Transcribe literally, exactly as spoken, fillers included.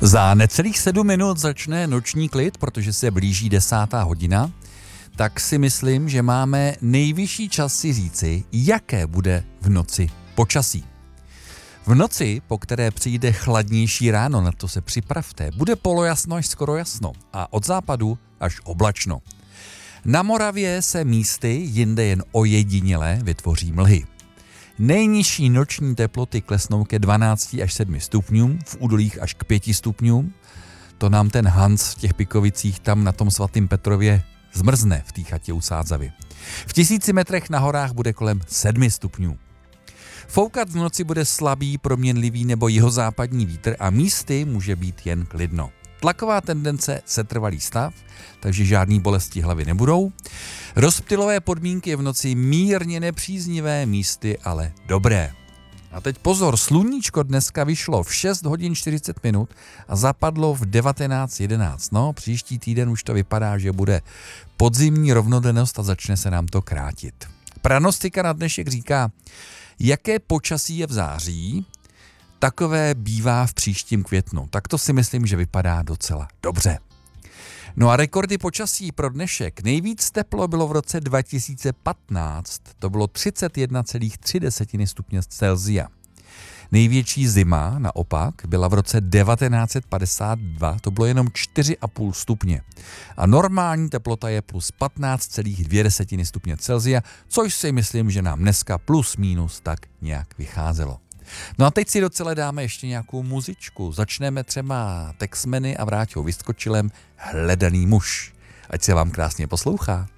Za necelých sedm minut začne noční klid, protože se blíží desátá hodina, tak si myslím, že máme nejvyšší čas si říci, jaké bude v noci počasí. V noci, po které přijde chladnější ráno, na to se připravte, bude polojasno až skoro jasno a od západu až oblačno. Na Moravě se místy, jinde jen ojediněle, vytvoří mlhy. Nejnižší noční teploty klesnou ke dvanácti až sedmi stupňům, v údolích až k pěti stupňům. To nám ten Hans v těch Pikovicích tam na tom svatým Petrově zmrzne v té chatě u Sádzavy. V tisíci metrech na horách bude kolem sedmi stupňů. Foukat v noci bude slabý, proměnlivý nebo jihozápadní vítr a místy může být jen klidno. Tlaková tendence setrvalý stav, takže žádný bolesti hlavy nebudou. Rozptylové podmínky v noci mírně nepříznivé, místy ale dobré. A teď pozor, sluníčko dneska vyšlo v šest hodin čtyřicet minut a zapadlo v devatenáct jedenáct. No, příští týden už to vypadá, že bude podzimní rovnodennost a začne se nám to krátit. Pranostika na dnešek říká, jaké počasí je v září, takové bývá v příštím květnu. Tak to si myslím, že vypadá docela dobře. No a rekordy počasí pro dnešek. Nejvíc teplo bylo v roce dva tisíce patnáct, to bylo třicet jedna celá tři stupně Celsia. Největší zima, naopak, byla v roce devatenáct set padesát dva, to bylo jenom čtyři a půl stupně. A normální teplota je plus patnáct celá dvě stupně Celsia, což si myslím, že nám dneska plus minus tak nějak vycházelo. No a teď si docela dáme ještě nějakou muzičku. Začneme třeba Texmeny a Vráťou Vyskočilem Hledaný muž. Ať se vám krásně poslouchá.